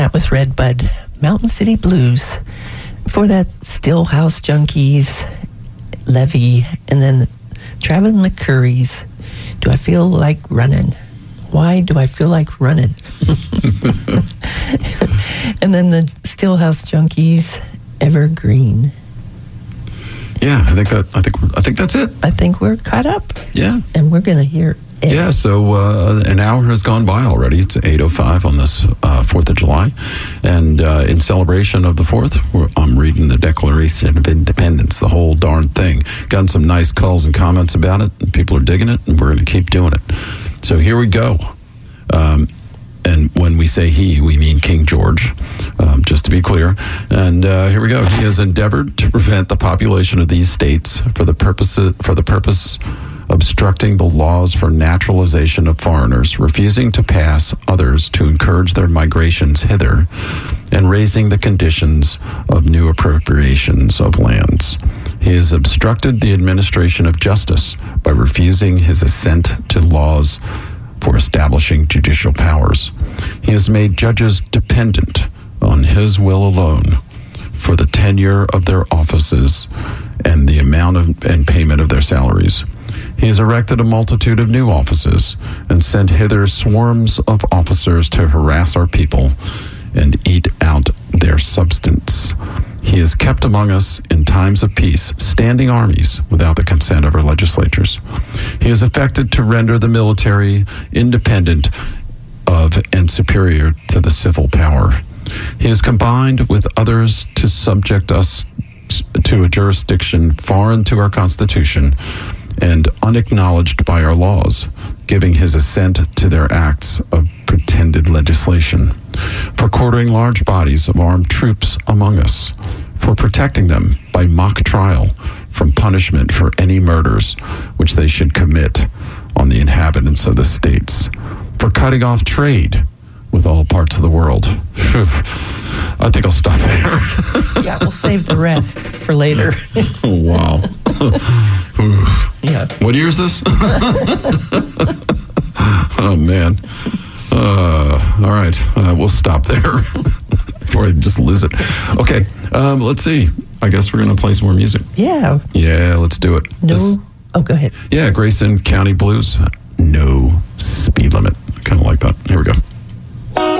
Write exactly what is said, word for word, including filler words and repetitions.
that was Redbud, Mountain City Blues. For that, Stillhouse Junkies, Levy, and then Traveling McCurry's, Do I Feel Like Running? Why do I feel like running? And then the Stillhouse Junkies, Evergreen. Yeah, I think that I think I think that's it. I think we're caught up. Yeah, and we're gonna hear it. Yeah, so uh, an hour has gone by already. It's eight oh five on this uh, fourth of July. And uh, in celebration of the fourth, we're, I'm reading the Declaration of Independence, the whole darn thing. Gotten some nice calls and comments about it. And people are digging it, and we're going to keep doing it. So here we go. Um, and when we say he, we mean King George, um, just to be clear. And uh, here we go. He has endeavored to prevent the population of these states for the purpose for the purpose obstructing the laws for naturalization of foreigners, refusing to pass others to encourage their migrations hither, and raising the conditions of new appropriations of lands. He has obstructed the administration of justice by refusing his assent to laws for establishing judicial powers. He has made judges dependent on his will alone for the tenure of their offices and the amount of and payment of their salaries. He has erected a multitude of new offices and sent hither swarms of officers to harass our people and eat out their substance. He has kept among us in times of peace standing armies without the consent of our legislatures. He has effected to render the military independent of and superior to the civil power. He has combined with others to subject us to a jurisdiction foreign to our Constitution and unacknowledged by our laws, giving his assent to their acts of pretended legislation, for quartering large bodies of armed troops among us, for protecting them by mock trial from punishment for any murders which they should commit on the inhabitants of the states, for cutting off trade with all parts of the world. I think I'll stop there. Yeah, we'll save the rest for later. Oh, wow. Yeah. What year is this? Oh, man. Uh, all right. Uh, we'll stop there before I just lose it. Okay. Um, let's see. I guess we're going to play some more music. Yeah. Yeah, let's do it. No. This, oh, go ahead. yeah, Grayson County Blues. No speed limit. Kind of like that. Here we go.